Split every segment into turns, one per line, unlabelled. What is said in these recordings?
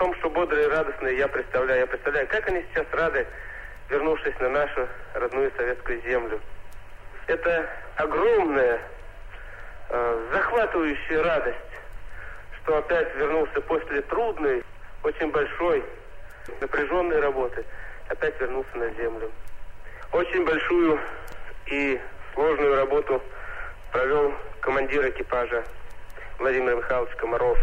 том, что бодрые и радостные, я представляю, как они сейчас рады, вернувшись на нашу родную советскую землю. Это огромная, захватывающая радость, что опять вернулся после трудной, очень большой, напряженной работы, опять вернулся на землю. Очень большую и сложную работу провел командир экипажа Владимир Михайлович Комаров.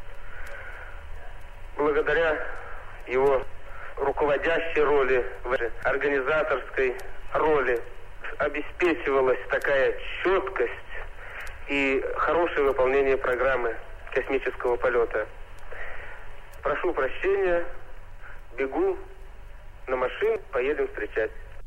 Благодаря его руководящей роли, организаторской роли, обеспечивалась такая четкость и хорошее выполнение программы космического полета. Прошу прощения, бегу на машину, поедем встречать.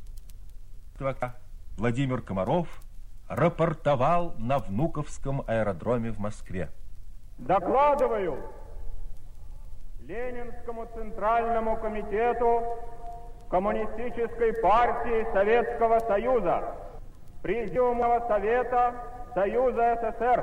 Владимир Комаров рапортовал на Внуковском аэродроме в Москве.
Докладываю Ленинскому Центральному комитету Коммунистической партии Советского Союза, Президиума Совета Союза СССР,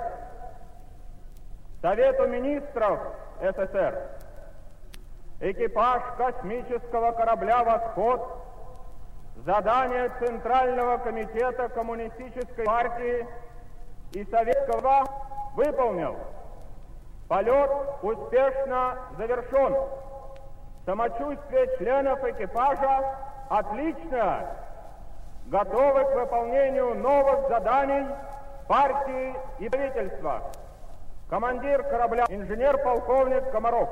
Совету Министров СССР, экипаж космического корабля «Восход», задание Центрального комитета Коммунистической партии и Советского выполнил. Полет успешно завершен. Самочувствие членов экипажа отлично. Готовы к выполнению новых заданий партии и правительства. Командир корабля инженер-полковник Комаров.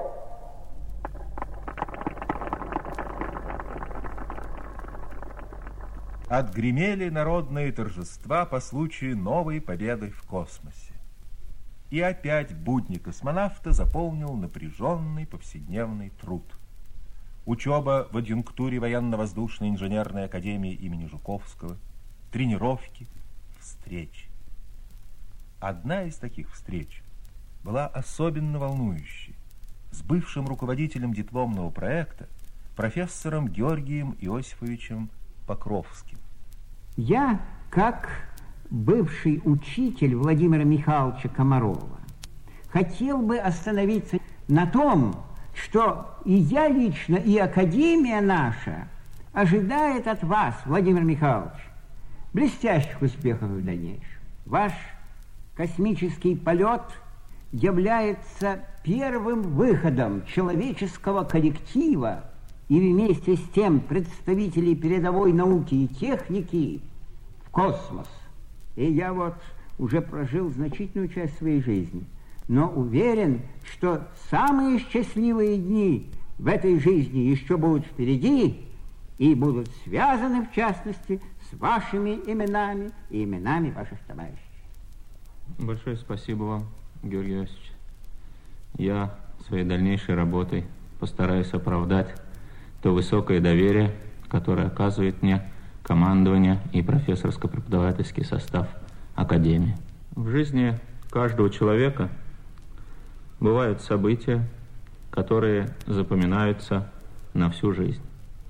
Отгремели народные торжества по случаю новой победы в космосе. И опять будни космонавта заполнил напряженный повседневный труд. Учеба в адъюнктуре военно-воздушной инженерной академии имени Жуковского, тренировки, встречи. Одна из таких встреч была особенно волнующей, с бывшим руководителем дипломного проекта, профессором Георгием Иосифовичем Покровским.
Я, как бывший учитель Владимира Михайловича Комарова, хотел бы остановиться на том, что и я лично, и Академия наша ожидает от вас, Владимир Михайлович, блестящих успехов в дальнейшем. Ваш космический полет является первым выходом человеческого коллектива и вместе с тем представителей передовой науки и техники в космос. И я вот уже прожил значительную часть своей жизни, но уверен, что самые счастливые дни в этой жизни еще будут впереди и будут связаны, в частности, с вашими именами и именами ваших товарищей.
Большое спасибо вам, Георгий Иосифович. Я своей дальнейшей работой постараюсь оправдать то высокое доверие, которое оказывает мне командование и профессорско-преподавательский состав Академии. В жизни каждого человека бывают события, которые запоминаются на всю жизнь.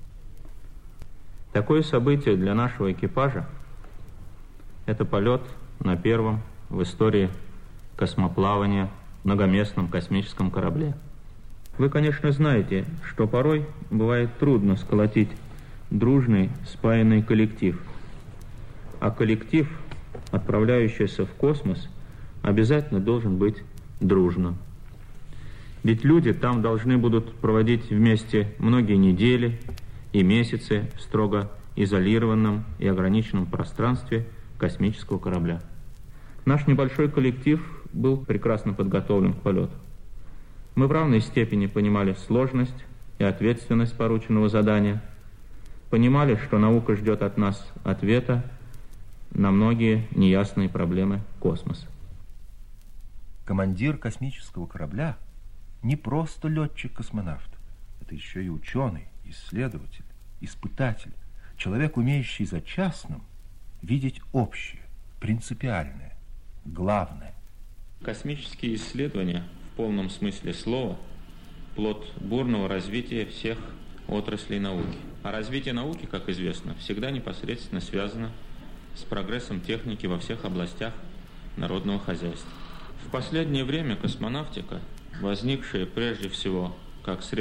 Такое событие для нашего экипажа – это полет на первом в истории космоплавания многоместном космическом корабле. Вы, конечно, знаете, что порой бывает трудно сколотить дружный, спаянный коллектив. А коллектив, отправляющийся в космос, обязательно должен быть дружным. Ведь люди там должны будут проводить вместе многие недели и месяцы в строго изолированном и ограниченном пространстве космического корабля. Наш небольшой коллектив был прекрасно подготовлен к полету. Мы в равной степени понимали сложность и ответственность порученного задания, понимали, что наука ждет от нас ответа на многие неясные проблемы космоса.
Командир космического корабля не просто летчик-космонавт, это еще и ученый, исследователь, испытатель, человек, умеющий за частным видеть общее, принципиальное, главное.
Космические исследования в полном смысле слова плод бурного развития всех отраслей науки. А развитие науки, как известно, всегда непосредственно связано с прогрессом техники во всех областях народного хозяйства. В последнее время космонавтика, возникшая прежде всего как средство